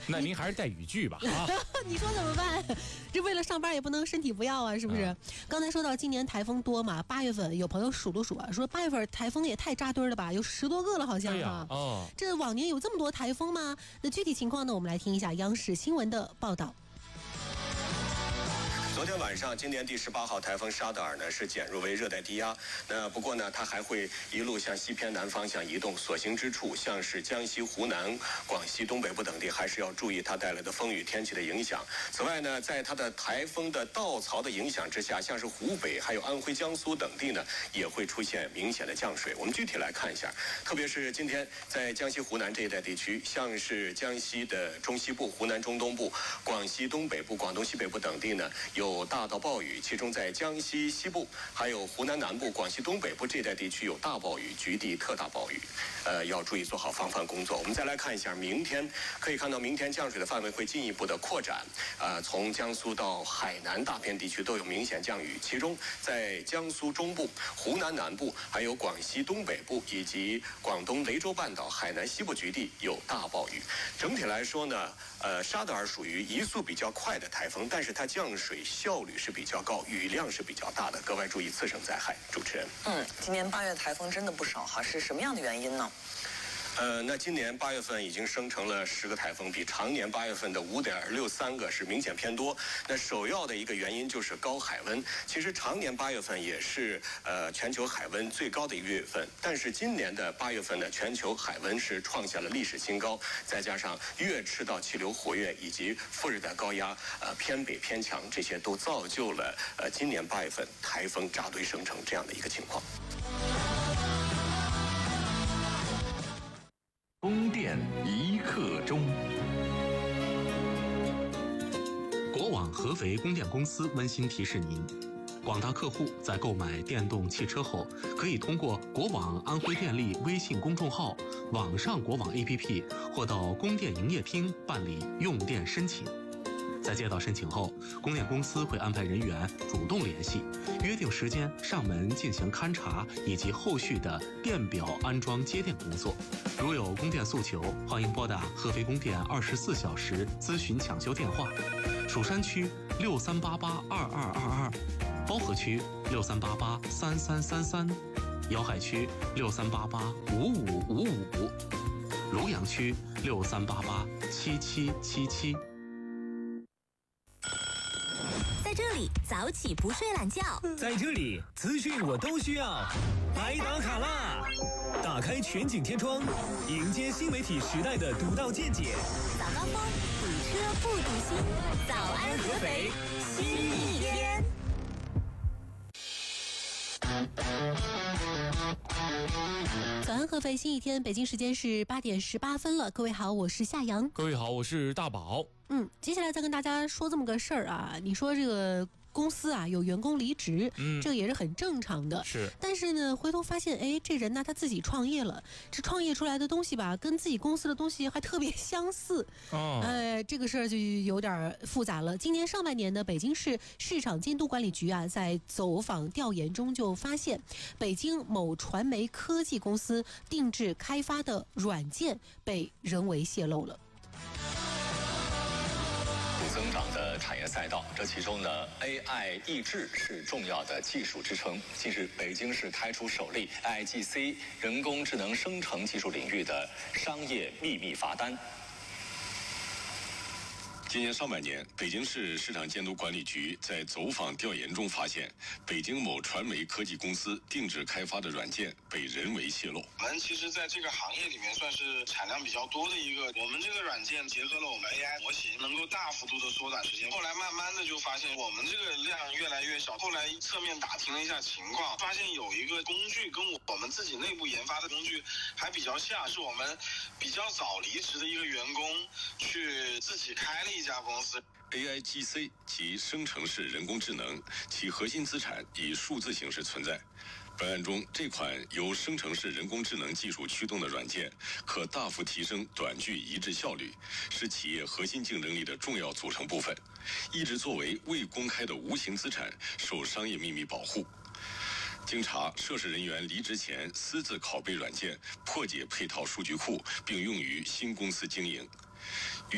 那您还是带语句吧啊！ 你说怎么办？这为了上班也不能身体不要啊，是不是？刚才说到今年台风多嘛，8月份有朋友数了数啊，说8月份台风也太扎堆了吧，有10多个了好像啊。这往年有这么多台风吗？那具体情况呢，我们来听一下央视新闻的报道。 昨天晚上，今年第18号台风沙德尔呢是减弱为热带低压。那不过呢，它还会一路向西偏南方向移动，所行之处像是江西、湖南、广西东北部等地，还是要注意它带来的风雨天气的影响。此外呢，在它的台风的倒槽的影响之下，像是湖北、还有安徽、江苏等地呢，也会出现明显的降水。我们具体来看一下，特别是今天在江西、湖南这一带地区，像是江西的中西部、湖南中东部、广西东北部、广东西北部等地呢，有大到暴雨，其中在江西西部、还有湖南南部、广西东北部这带地区有大暴雨，局地特大暴雨，要注意做好防范工作。我们再来看一下明天，可以看到明天降水的范围会进一步的扩展，从江苏到海南大片地区都有明显降雨，其中在江苏中部、湖南南部、还有广西东北部以及广东雷州半岛、海南西部局地有大暴雨。整体来说呢，沙德尔属于移速比较快的台风，但是它降水效率是比较高，雨量是比较大的，格外注意次生灾害。主持人， 今年8月台风真的不少哈，是什么样的原因呢？ 那今年8月份已经生成了10个台风，比常年8月份的5.63个是明显偏多。那首要的一个原因就是高海温。其实常年8月份也是全球海温最高的一个月份，但是今年的8月份呢，全球海温是创下了历史新高，再加上月赤道气流活跃以及副热带高压偏北偏强，这些都造就了今年8月份台风扎堆生成这样的一个情况。 供电一刻钟。国网合肥供电公司温馨提示您：广大客户在购买电动汽车后，可以通过国网安徽电力微信公众号、网上国网 APP 或到供电营业厅办理用电申请。在接到申请后，供电公司会安排人员主动联系，约定时间上门进行勘查以及后续的电表安装接电工作。如有供电诉求，欢迎拨打合肥供电24小时咨询抢修电话：蜀山区63882222，包河区63883333，瑶海区63885555，庐阳区63887777。 在这里早起不睡懒觉， 在这里资讯我都需要，来打卡啦！打开全景天窗，迎接新媒体时代的独到见解。 早高峰，堵车不堵心。早安合肥，新一天。 早安合肥，新一天，北京时间是8点18分了。各位好，我是夏阳。 各位好，我是大宝。 接下来再跟大家说这么个事儿啊，你说这个公司啊有员工离职，这个也是很正常的。 是， 但是呢，回头发现，这人呢他自己创业了，这创业出来的东西吧，跟自己公司的东西还特别相似。这个事儿就有点复杂了。今年上半年呢，北京市市场监督管理局啊，在走访调研中就发现，北京某传媒科技公司定制开发的软件被人为泄露了。 增长的产业赛道，这其中呢 ，AI 抑制是重要的技术支撑。近日，北京市开出首例 AIGC 人工智能生成技术领域的商业秘密罚单。 今年上半年，北京市市场监督管理局在走访调研中发现，北京某传媒科技公司定制开发的软件被人为泄露。 我们其实在这个行业里面算是产量比较多的一个，我们这个软件结合了我们 AI 模型，能够大幅度的缩短时间。后来慢慢的就发现我们这个量越来越小，后来侧面打听了一下情况，发现有一个工具跟我们自己内部研发的工具还比较像，是我们比较早离职的一个员工去自己开了一家公司。 AIGC 即生成式人工智能，其核心资产以数字形式存在。本案中，这款由生成式人工智能技术驱动的软件，可大幅提升短句一致效率，是企业核心竞争力的重要组成部分，一直作为未公开的无形资产，受商业秘密保护。经查，涉事人员离职前私自拷贝软件，破解配套数据库，并用于新公司经营。与